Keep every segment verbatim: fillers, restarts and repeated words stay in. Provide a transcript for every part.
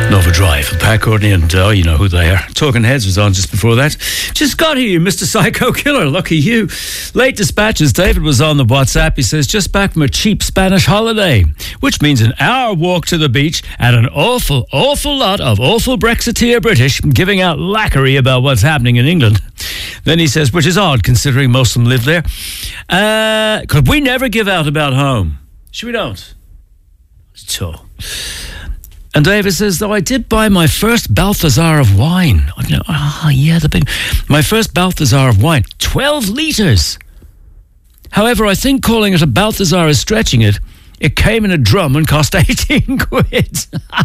Nova Drive, Pat Courtney, and uh, you know who they are. Talking Heads was on just before that. Just got here, Mister Psycho Killer. Lucky you. Late dispatches. David was on the WhatsApp. He says, just back from a cheap Spanish holiday, which means an hour walk to the beach and an awful, awful lot of awful Brexiteer British giving out lacquery about what's happening in England. Then he says, which is odd considering most of them live there. Uh, could we never give out about home? Should we don't? So... And David says, though I did buy my first Balthazar of wine. Ah, oh, yeah, the big... My first Balthazar of wine. twelve litres. However, I think calling it a Balthazar is stretching it. It came in a drum and cost eighteen quid.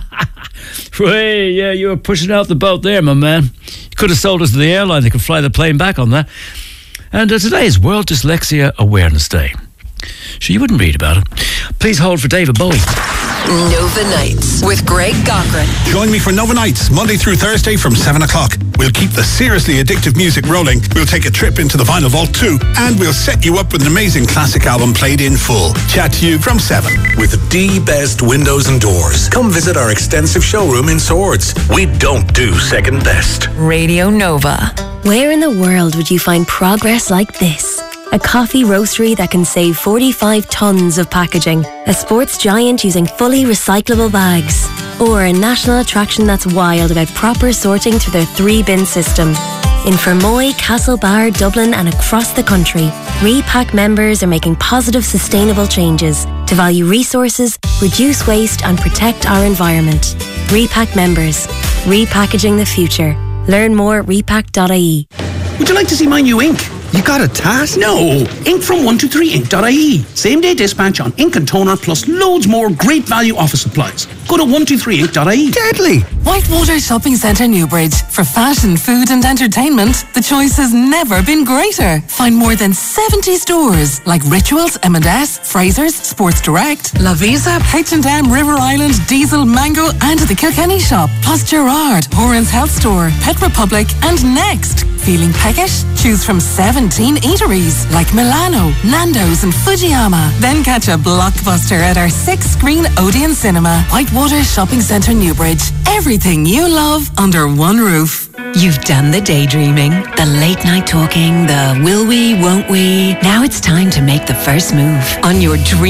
Hey, yeah, you were pushing out the boat there, my man. You could have sold us to the airline. They could fly the plane back on that. And uh, today is World Dyslexia Awareness Day. Sure, you wouldn't read about it. Please hold for David Bowie. Nova Nights with Greg Cochran. Join me for Nova Nights, Monday through Thursday from seven o'clock. We'll keep the seriously addictive music rolling. We'll take a trip into the Vinyl Vault too. And we'll set you up with an amazing classic album played in full. Chat to you from seven. With the best windows and doors. Come visit our extensive showroom in Swords. We don't do second best. Radio Nova. Where in the world would you find progress like this? A coffee roastery that can save forty-five tonnes of packaging. A sports giant using fully recyclable bags. Or a national attraction that's wild about proper sorting through their three-bin system. In Fermoy, Castlebar, Dublin and across the country, Repack members are making positive, sustainable changes to value resources, reduce waste and protect our environment. Repack members. Repackaging the future. Learn more at repack dot I E. Would you like to see my new ink? You got a task? No. Ink from one two three ink dot I E. Same day dispatch on ink and toner plus loads more great value office supplies. Go to one two three ink dot I E. Deadly. Whitewater Shopping Centre Newbridge. For fashion, food and entertainment, the choice has never been greater. Find more than seventy stores like Rituals, M and S, Fraser's, Sports Direct, La Visa, H and M, River Island, Diesel, Mango and the Kilkenny Shop. Plus Gerard, Horan's Health Store, Pet Republic and Next. Feeling peckish? Choose from seventeen eateries like Milano, Nando's and Fujiyama. Then catch a blockbuster at our six-screen Odeon Cinema. Whitewater Shopping Centre Newbridge. Everything you love under one roof. You've done the daydreaming, the late night talking, the will we, won't we. Now it's time to make the first move on your dream